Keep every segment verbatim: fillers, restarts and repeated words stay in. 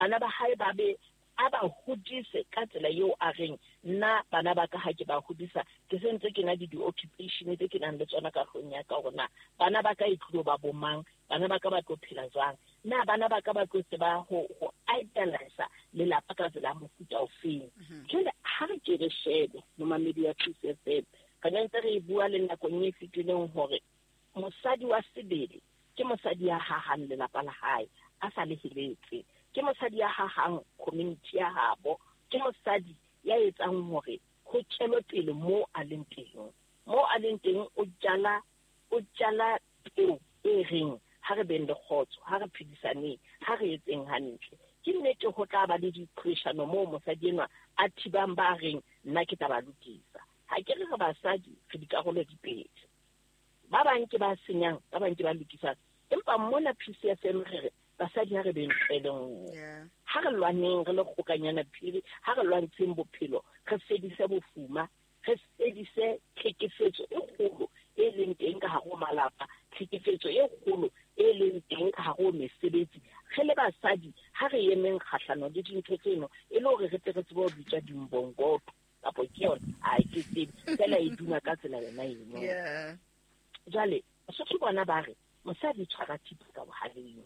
bana ba hae ba be a ba hodise ka tsela eo a reng nna bana ba ka ha ke ba hodisa ke sentse ke na di occupation tse ke nang le tsona ka hlong ya ka rona bana ba ka ithulo ba bomang bana ba ka ba tlo phela jwang na bana ba ka ba tlo tseba ho ho idolize le la pa ka tsela mofuta o feng ke ha re ke re shebe no mamedi ya P C F M ka ntse re bua le nna kong e fitileng hore mosadi wa sebele ke mosadi ya hahang le la pa la hae a sa le hiletse ke mosadi ya hahang community ya habo ke mosadi ya etsang hore ho tshelo pele mo a leng teng mo a leng teng o jala o jala peo e reng ha re bende khotso ha re phedisane ha re etseng hantle ke nnete ho tla ba le di-pressure no mo mosadi enwa a thibang ba reng nna ke taba lokisa ha ke re ba basadi re dikarolo dipedi ba bang ke ba senyang ba bang ke ba lokisa empa mona P C F M re basadi ha re beng feleng ha re lwaneng re le khokanyana phiri ha re lwantsheng bophelo re fedise bofuma re fedise tlhekefetso e kgolo e leng teng ka hare ho malapa tlhekefetso e kgolo e leng teng ka hare ho mesebetsi re le basadi ha re emeng kgahlano le dintho tseno e le hore re tle re tsebe ho bitsa dimbongoto kapo ke yona a ke tsebe fela e duma ka tsela yona eno jwale Sotho bona ba re mosadi tshwara thipa ka bohaleng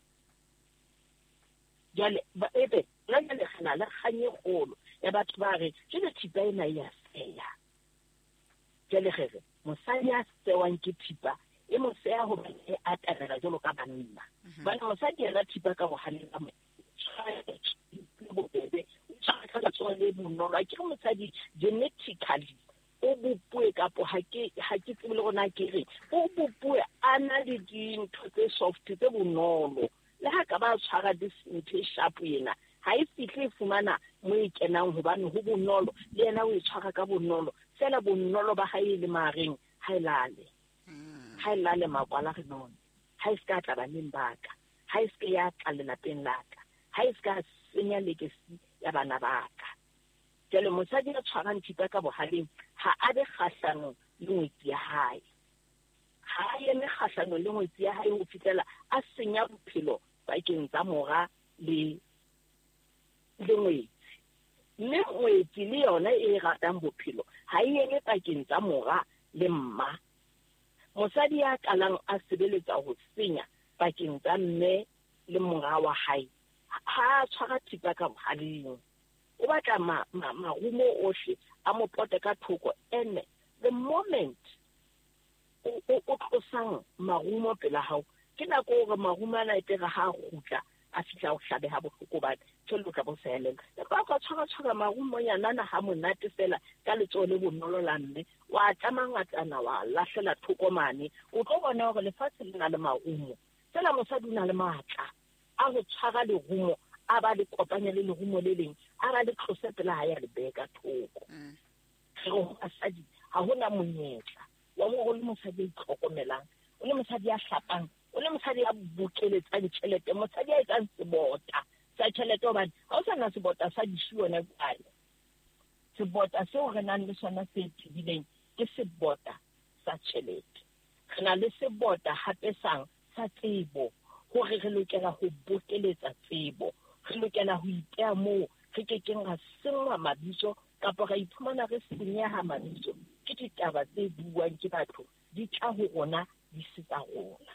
jale ba ebe la le khana la khanye kgolo ya batho ba re ke le thipa ena ya seya jale gere mosadi a sewang ke thipa e mo seya ho be a tabela jalo ka banna bana mosadi ya thipa ka bohaleng ka mo bo bebe tsaka ka tsone bonolo ke mosadi genetically o bopue kapo ha ke ha ke tsebile gona ke re o bopue ana le dintho tse soft tse bonolo le ha ka ba tshwara disinthe sharp yena ha e fihle fumana mo e kenang hobane ho bonolo le yena o e tshwara ka bonolo fela bonolo ba hae le mareng ha ilale ha ilale makwala re none ha e ska tla ba neng baka ha e ska ya tla le lapeng laka ha e ska senya legacy ya bana baka jale mosadi ya tshwarang thipa ka bohaleng ha a be kgahlano le ngwetsi ya hae ha ye me kgahlano le ngwetsi ya hae ho fitela a senya bophelo bakeng tsa mora le le ngwetsi le ngwetsi le yona e ratang bophelo ha e ye bakeng tsa mora le mma mosadi ya kalang a sebeletsa ho senya bakeng tsa mme le mora wa hae ha tshwara thipa ka bohaleng o batla ma marumo ohle a mo pote ka thoko ene the moment o o tlosang marumo pela hao ke na go re marumo ana etega ha gutla a fitla o hlabe ha bohloko ba tsholo ka bo seleng le ba ka tshwara tshwara marumo ya nana ha monate fela ka letso le bonolo la mme wa tlamangatana wa lahlela thoko mane o tlo bona gore lefatshe le na le marumo fela mosadi na le matla a go tshwara le rumo a ba le kopanya le lerumo le leng a ba le tlose pela ha ya le beka thoko re go asadi ha hona monyetla wa mo go le mosadi a itlhokomelang o le mosadi a hlapang o le mosadi a bukeletsang tšhelete mosadi a etsang sebota sa tšhelete hobane ha o sa na sebota sa dishione kwale sebota seo re nang le sona se tibileng ke sebota sa tšhelete re na le sebota hape sang sa tsebo hore re lokela ho bukeletsa tsebo re lokela ho itea moo re ke keng ga sengwa mabitso kapo ga iphumana re senyeha mabitso ke ditaba tse buang ke batho di tla ho rona di sita rona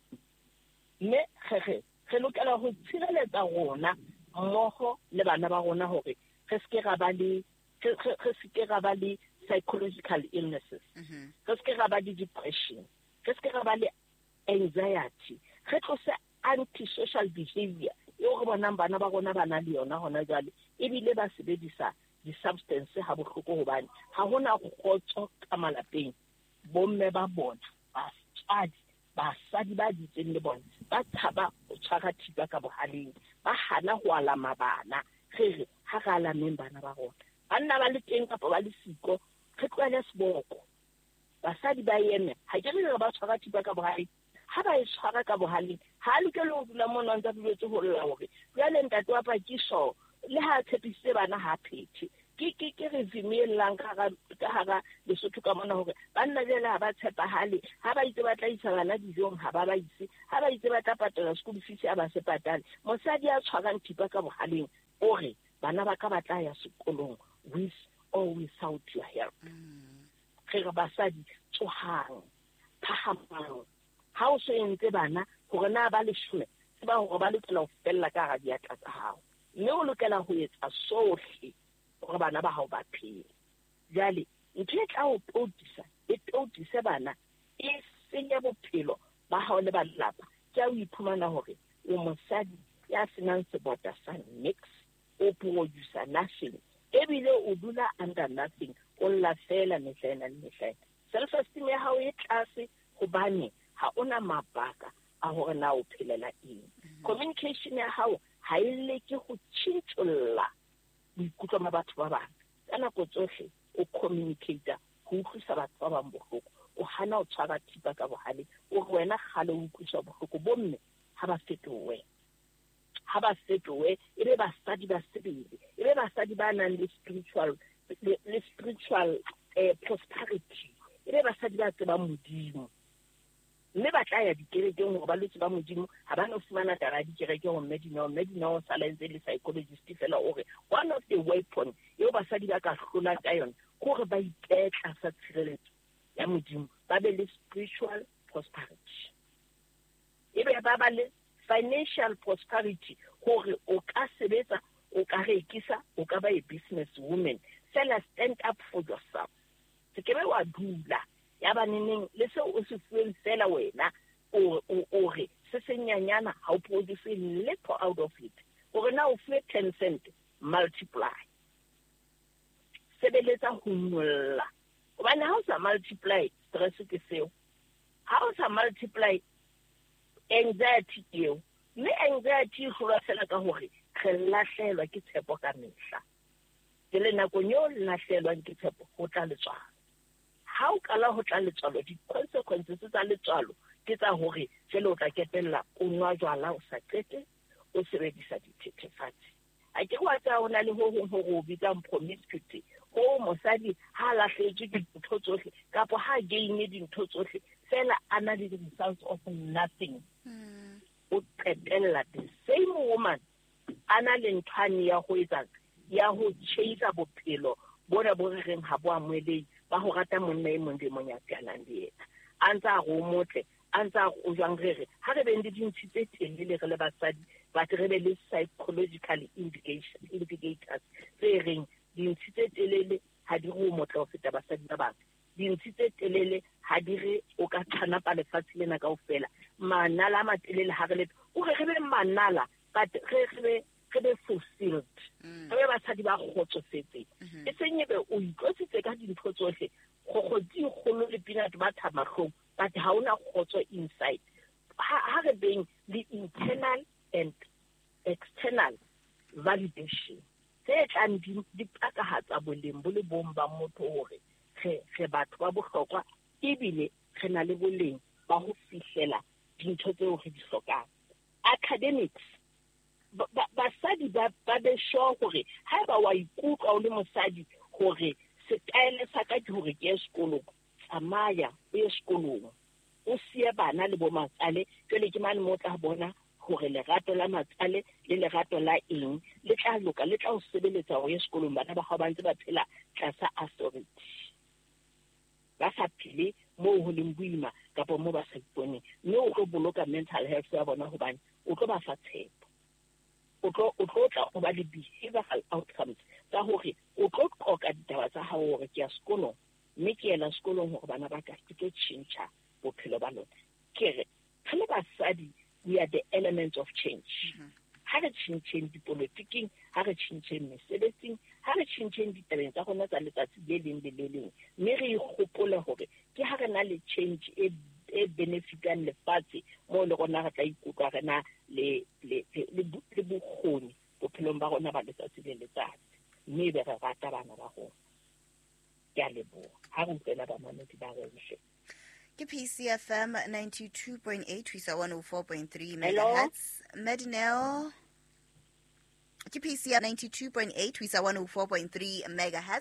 mme ge re lokela ho tshireletsa rona mmoho le bana ba rona hore re se ke ra ba le re se ke ra ba le psychological illnesses re se ke ra ba le depression re se ke ra ba le anxiety re tlose anti-social behavior yo go bona bana ba rona bana le yona hona jale e bile ba sebedisa di-substance ha bohloko hobane ha hona kgotso ka malapeng bomme ba bona ba tsadi ba sadi ba ditseng le bona ba tshaba o tshwara thipa ka bohaleng ba hana ho ala mabana re ha ga ala membana ba rona banna ba le teng kapa ba le siko re tlwele seboko basadi ba yeme ha ke re ba tshwara thipa ka bohaleng ha ba e tshwara ka bohaleng ha le ke lo dula mona ntse ba betse ho lla hore ya le ntate wa pakiso le ha tshepise bana ha phethe ke ke ke re vimelang ka ga ka ga Lesotho ka mona hore banna jela ha ba tshepahale ha ba itse ba tla isa bana dijong ha ba ba ise ha ba itse ba tla patala school fees ha ba se patale mosadi a tshwarang thipa ka bohaleng ore bana ba ka ba tla ya sekolong with or without your help ge ga basadi tsohang phahamang ha o se entse bana hore na ba leshome se ba hore ba lokela ho fella ka ga diatla tsa hao mme o lokela ho etsa sohle gore bana ba hao ba phele jale ntho e tla o potisa e potise bana e senya bophelo ba hao le ba lelapa ke a o iphumana hore o mosadi ya senang sebota sa nix o producer nothing ebile o dula under nothing o la fela mehlena le mehlena self esteem ya hao e tlase hobane ha ona mabaka a hore na o phelela eng communication ya hao ha ile ke go tshintsolla boikutlo ma batho ba bang ka nako tsohle o communicator go utlwisa batho ba bang bohloko o hana o tshwara thipa ka bohale o re wena gale o utlwisa bohloko bomme ha ba fetowe ha ba fetowe ebe basadi ba sebele ebe basadi ba nang le spiritual le spiritual eh, prosperity ebe basadi ba tseba modimo mme ba tla ya dikerekeng go ba letse ba modimo ha ba no fumana tara dikereke go medino medino science le psychologist fela ore one of the weapon yo basadi ba ka hlola ka yona gore ba itetla sa tshireletso ya modimo ba be le spiritual prosperity ebe ba ba le financial prosperity gore o ka sebetsa o ka rekisa o ka ba a business woman fela stand up for yourself se ke be wa dula ya baneneng le se o se fueng fela wena o o re se senyanyana ha o produce little out of it gore na o fue ten cent multiply sebeletsa ho nyolla hobane ha o sa multiply stress ke seo ha o sa multiply anxiety eo mme anxiety go la fela ka hore re lahlelwa ke tshepo ka mehla ke le nako nyo lahlelwa ke tshepo go tla letswalo ha o kala ho tla letswalo di consequences tsa letswalo ke tsa hore jele o tla ketella o nwa jwala o sa qete o sebedisa dithethefatsi a ke wa tsa ona le ho ho go bitsa promiscuity o mosadi ha lahletswe dintho tsohle kapo ha gaine dintho tsohle fela ana le the results of nothing mm. o qetella the same woman ana le nthwane ya go etsa ya ho chase bophelo bona bo reng ha bo amwelei ba go rata monna e mong le mong ya tsanang le yena antsa go motle antsa go jwang rere ha re bende dintsi tse telele re le basadi ba re be le psychological indication indicators tse reng dintsi tse telele ha di go motle o feta basadi ba bang dintsi tse telele ha di re o ka tshana pa lefatshe lena ka ofela manala ma telele ha re le o re re be manala but re re re be fulfilled re ba basadi ba kgotsofetse e senyebe o itlositse ka dintho tsohle go go di golo le peanut butter mahlong but ha ona khotso inside ha re beng the internal and external validation se tlang di di pakahatsa boleng bo le bong ba motho hore re re batho ba bohlokwa ebile re na le boleng ba ho fihlela dintho tseo re di hlokang academics basadi ba ba be sure hore ha ba wa ikutlwa o le mosadi hore se taele sa ka ke hore ke sekolo tsamaya e sekolong o sie bana le bo matsale tšele ke mane mo tla bona hore lerato la matsale le lerato la eng le tla loka le tla o sebeletsa go ye sekolong bana ba ga ba ntse ba phela tlasa authority ba sa phele mo ho leng buima kapo mo ba sa ipone mme o tlo boloka mental health ya bona hobane o tlo ba fa tshepo o tlo o tlo tla o ba le behavioral outcomes tsa hore o tlo qoka ditaba tsa hao hore ke ya sekolong mme ke ela sekolong hore bana ba ka tlo tšhentšha bophelo ba lona kere re le basadi we are the elements of change ha re tšhentšheng dipolotiking ha re tšhentšheng mesebetsing ha re tšhentšheng ditabeng tsa gona tsa letsatsi le leng le le leng mme re ikgopole hore ke ha re na le change e e benefitang lefatshe mo le gona re tla ikutlwa re na le le le bokgoni bophelong ba gona ba letsatsi le letsatsi mme be re rata bana ba gona ke a leboha ha re utlwela bamamedi ba rena ke P C F M ninety-two point eight, Twisa one oh four point three megahertz. Medinel. ke P C ya ninety-two point eight ho isa one oh four point three megahertz